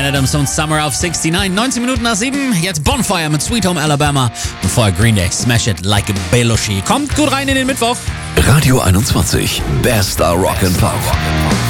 Bryan Adams und Summer auf 69. 19 Minuten nach 7. Jetzt Bonfire mit Sweet Home Alabama. Bevor Green Day Smash It Like a Belushi. Kommt gut rein in den Mittwoch. Radio 21. Bester Rock and Pop.